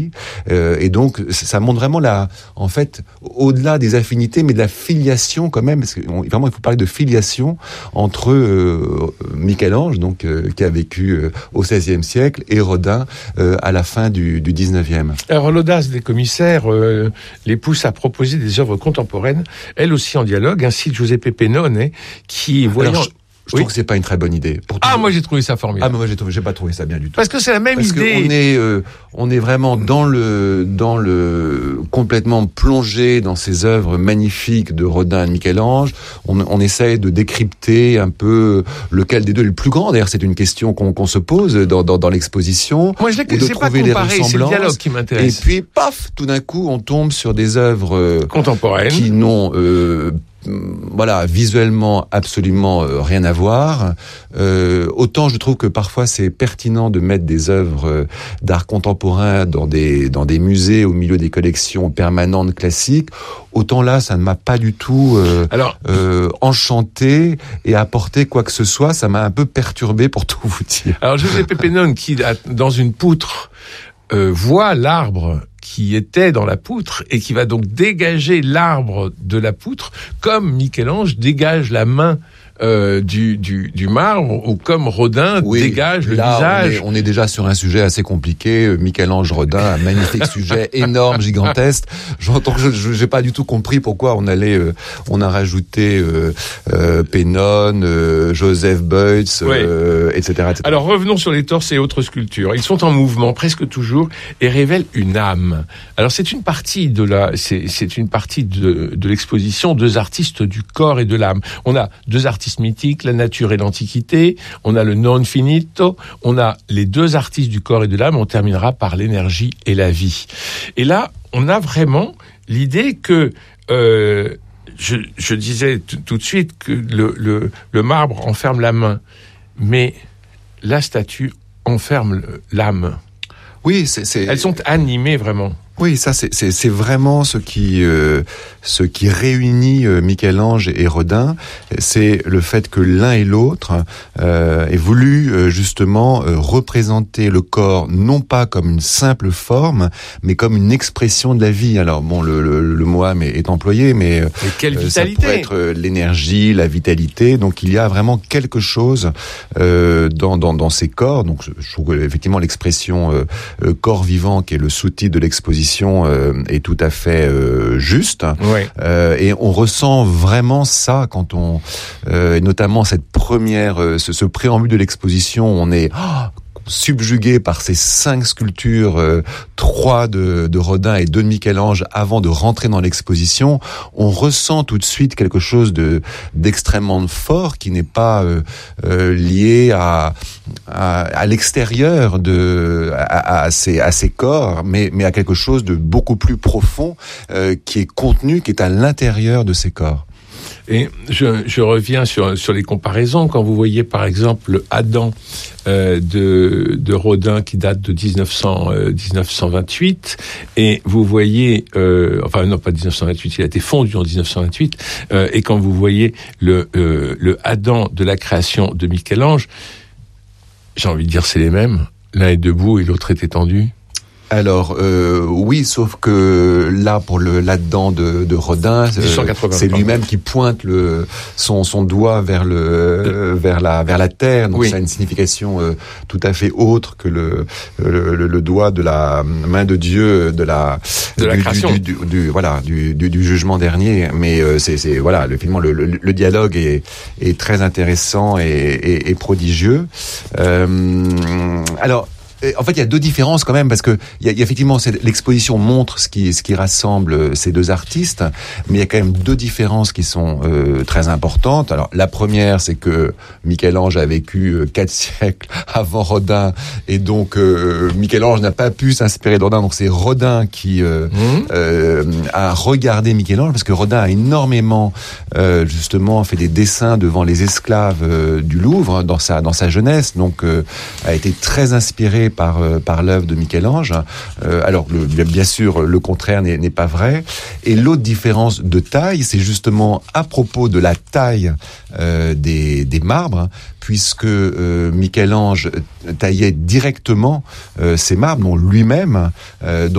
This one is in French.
Et donc, ça montre vraiment en fait, au-delà des affinités, mais de la filiation quand même, parce que vraiment, il faut parler de filiation entre Michel-Ange, donc qui a vécu au XVIe siècle, et Rodin à la fin du XIXe. Alors, l'audace des commissaires les pousse à proposer des œuvres contemporaines, elles aussi en dialogue. Ainsi, Giuseppe Pennone, qui voyant... Alors, je trouve que c'est pas une très bonne idée. Moi j'ai trouvé ça formidable. Ah, mais moi j'ai pas trouvé ça bien du tout. Parce que c'est la même idée. On est vraiment dans le complètement plongé dans ces œuvres magnifiques de Rodin et de Michel-Ange. On essaye de décrypter un peu lequel des deux est le plus grand. D'ailleurs, c'est une question qu'on se pose dans l'exposition. Moi, c'est pas comparé, c'est le dialogue qui m'intéresse. Et puis, paf, tout d'un coup, on tombe sur des œuvres contemporaines qui n'ont visuellement absolument rien à voir. Autant je trouve que parfois c'est pertinent de mettre des œuvres d'art contemporain dans des musées au milieu des collections permanentes classiques. Autant là, ça ne m'a pas du tout enchanté et apporté quoi que ce soit. Ça m'a un peu perturbé pour tout vous dire. Alors Giuseppe Pennone, qui dans une poutre voit l'arbre qui était dans la poutre et qui va donc dégager l'arbre de la poutre, comme Michel-Ange dégage la main du marbre, ou comme Rodin dégage le visage. On est déjà sur un sujet assez compliqué. Michel-Ange, Rodin, un magnifique sujet énorme, gigantesque. J'entends que j'ai pas du tout compris pourquoi on a rajouté Pennone, Joseph Beuys, etc. Alors revenons sur les torses et autres sculptures. Ils sont en mouvement presque toujours et révèlent une âme. Alors c'est une partie de l'exposition, deux artistes du corps et de l'âme. On a deux artistes mythiques, la nature et l'antiquité, on a le non finito, on a les deux artistes du corps et de l'âme, on terminera par l'énergie et la vie. Et là, on a vraiment l'idée que, je disais tout de suite que le marbre enferme la main, mais la statue enferme l'âme. Oui, elles sont animées vraiment. Oui, ça c'est vraiment ce qui réunit Michel-Ange et Rodin, c'est le fait que l'un et l'autre aient voulu justement représenter le corps non pas comme une simple forme, mais comme une expression de la vie. Alors bon, le mot âme est employé, mais quelle vitalité. Ça pourrait être l'énergie, la vitalité. Donc il y a vraiment quelque chose dans ces corps. Donc je trouve que, effectivement l'expression corps vivant, qui est le sous-titre de l'exposition, est tout à fait juste. Ouais. Et on ressent vraiment ça quand et notamment cette première, ce préambule de l'exposition, on est subjugué par ces 5 sculptures, 3 de Rodin et 2 de Michel-Ange, avant de rentrer dans l'exposition. On ressent tout de suite quelque chose d'extrêmement fort, qui n'est pas lié à l'extérieur à ces corps, mais à quelque chose de beaucoup plus profond, qui est contenu, qui est à l'intérieur de ces corps. Et je reviens sur les comparaisons. Quand vous voyez par exemple Adam de Rodin, qui date de 1928, et vous voyez, enfin non pas 1928, il a été fondu en 1928, et quand vous voyez le Adam de la création de Michel-Ange, j'ai envie de dire c'est les mêmes. L'un est debout et l'autre est étendu. Alors oui, sauf que là pour là-dedans de Rodin, c'est lui-même qui pointe son doigt vers la terre, donc ça a une signification tout à fait autre que le doigt de la main de Dieu de la création, du jugement dernier. Mais c'est finalement le dialogue est très intéressant et prodigieux. Alors en fait, il y a deux différences quand même, parce que il y a effectivement l'exposition montre ce qui rassemble ces deux artistes, mais il y a quand même deux différences qui sont très importantes. Alors la première, c'est que Michel-Ange a vécu 4 siècles avant Rodin, et donc Michel-Ange n'a pas pu s'inspirer de Rodin. Donc c'est Rodin qui a regardé Michel-Ange, parce que Rodin a énormément justement fait des dessins devant les esclaves du Louvre dans sa jeunesse, donc a été très inspiré par l'œuvre de Michel-Ange. Alors, bien sûr, le contraire n'est pas vrai. Et l'autre différence de taille, c'est justement à propos de la taille des marbres, puisque Michel-Ange taillait directement ces marbres, non lui-même.